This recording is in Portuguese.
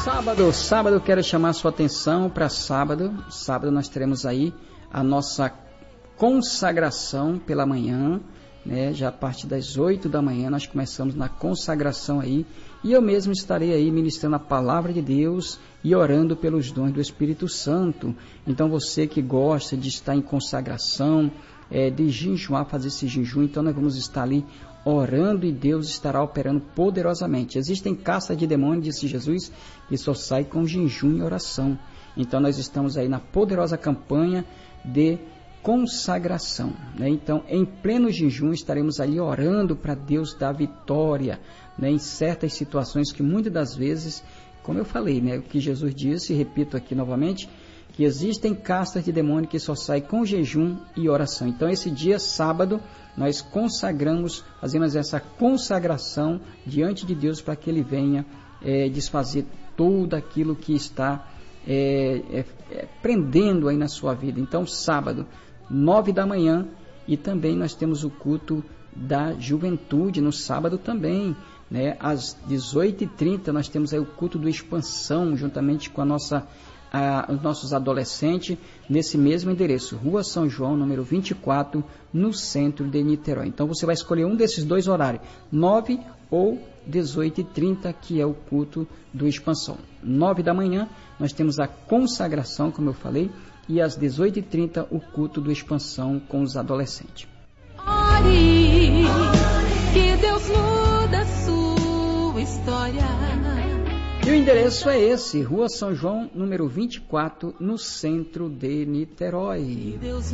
Sábado eu quero chamar a sua atenção para sábado. Sábado nós teremos aí a nossa consagração pela manhã, né? Já a partir das 8 da manhã nós começamos na consagração aí, e eu mesmo estarei aí ministrando a palavra de Deus e orando pelos dons do Espírito Santo. Então você que gosta de estar em consagração, de jejuar, fazer esse jejum, então nós vamos estar ali orando e Deus estará operando poderosamente. Existem castas de demônio, disse Jesus, que só sai com jejum e oração. Então nós estamos aí na poderosa campanha de consagração, né? Então em pleno jejum estaremos ali orando para Deus dar vitória, né? Em certas situações que muitas das vezes, como eu falei, né? O que Jesus disse, e repito aqui novamente, que existem castas de demônio que só saem com jejum e oração. Então esse dia, sábado, nós consagramos, fazemos essa consagração diante de Deus para que Ele venha desfazer tudo aquilo que está prendendo aí na sua vida. Então sábado, 9 da manhã, e também nós temos o culto da juventude no sábado também, né? Às 18h30 nós temos aí o culto do Expansão, juntamente com os nossos adolescentes, nesse mesmo endereço, Rua São João, número 24, no centro de Niterói. Então você vai escolher um desses dois horários, 9 ou 18h30, que é o culto do Expansão. 9 da manhã nós temos a consagração, como eu falei, e às 18h30 o culto do Expansão com os adolescentes. Ore, que Deus muda a sua história. E o endereço é esse, Rua São João, número 24, no centro de Niterói.